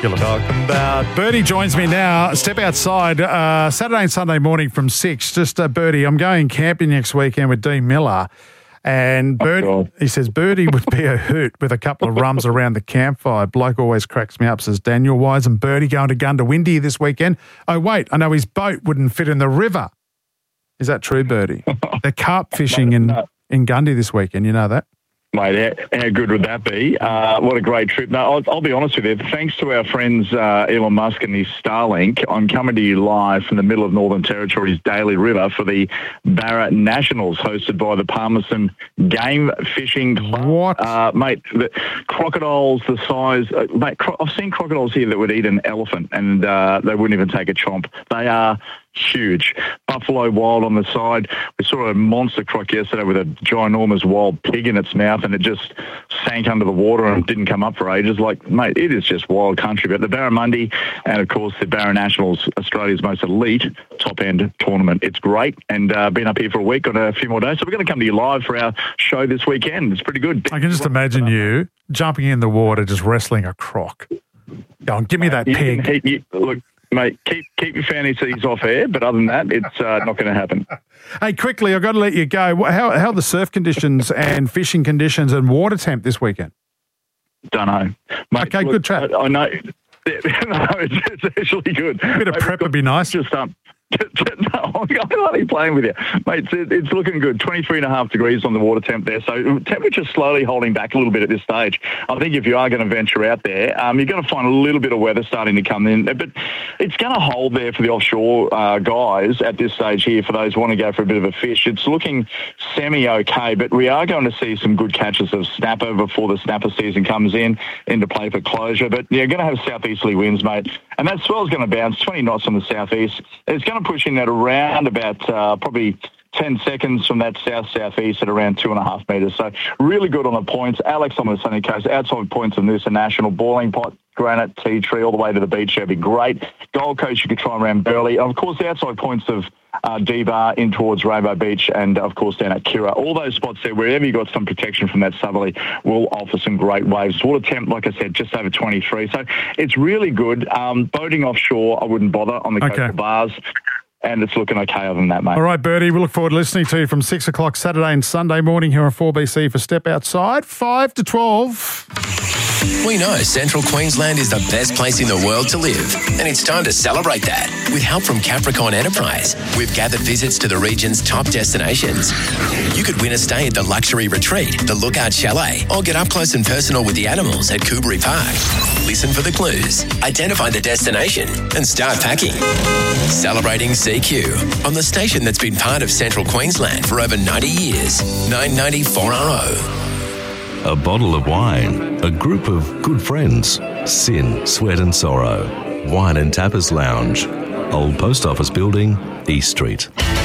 Talking about. Bertie joins me now. Step outside Saturday and Sunday morning from 6. Just Bertie, I'm going camping next weekend with Dean Miller. And he says Bertie would be a hoot with a couple of rums around the campfire. Bloke always cracks me up, says Daniel. Why isn't Bertie going to Gundawindi this weekend? Oh, wait, I know his boat wouldn't fit in the river. Is that true, Bertie? They're carp fishing in Gundy this weekend. You know that? Mate, how good would that be? What a great trip. No, I'll be honest with you. Thanks to our friends Elon Musk and his Starlink, I'm coming to you live from the middle of Northern Territory's Daly River for the Barra Nationals, hosted by the Palmerston Game Fishing Club. What? Mate, the crocodiles the size... mate, I've seen crocodiles here that would eat an elephant and they wouldn't even take a chomp. They are huge. Buffalo wild on the side. We saw a monster croc yesterday with a ginormous wild pig in its mouth, and it just sank under the water and didn't come up for ages. Like, mate, it is just wild country. But the Barramundi and, of course, the Barra Nationals, Australia's most elite top-end tournament. It's great, and been up here for a week, got a few more days. So we're going to come to you live for our show this weekend. It's pretty good. I can just imagine you jumping in the water, just wrestling a croc. Go on, give me that pig. Look, mate, keep your fantasies off air, but other than that, it's not going to happen. Hey, quickly, I've got to let you go. How are the surf conditions and fishing conditions and water temp this weekend? Don't know. Mate, okay, look, good chat. I know. No, it's actually good. A bit of prep would be nice. Just no, I'm only playing with you, mate. It's looking good. 23.5 degrees on the water temp there. So temperature's slowly holding back a little bit at this stage. I think if you are going to venture out there, you're going to find a little bit of weather starting to come in. But it's going to hold there for the offshore guys at this stage here for those who want to go for a bit of a fish. It's looking semi-okay, but we are going to see some good catches of snapper before the snapper season comes into play for closure. But you're going to have southeasterly winds, mate. And that swell's going to bounce 20 knots on the southeast. It's going to push in at around about probably 10 seconds from that south-southeast at around 2.5 metres. So really good on the points. Alex on the sunny coast, outside points of Noosa National, Boiling Pot, Granite, Tea Tree, all the way to the beach. That'd be great. Gold Coast, you could try around Burleigh. And of course, the outside points of D-Bar in towards Rainbow Beach and, of course, down at Kira. All those spots there, wherever you got some protection from that southerly, will offer some great waves. Water temp, like I said, just over 23. So it's really good. Boating offshore, I wouldn't bother on the coastal bars. And it's looking okay other than that, mate. All right, Bertie, we look forward to listening to you from 6 o'clock Saturday and Sunday morning here on 4BC for Step Outside, 5 to 12. We know Central Queensland is the best place in the world to live, and it's time to celebrate that. With help from Capricorn Enterprise, we've gathered visits to the region's top destinations. You could win a stay at the Luxury Retreat, the Lookout Chalet, or get up close and personal with the animals at Coomberry Park. Listen for the clues, identify the destination, and start packing. Celebrating CQ on the station that's been part of Central Queensland for over 90 years. 990 4RO. A bottle of wine, a group of good friends, sin, sweat and sorrow, wine and tapas lounge, Old Post Office Building, East Street.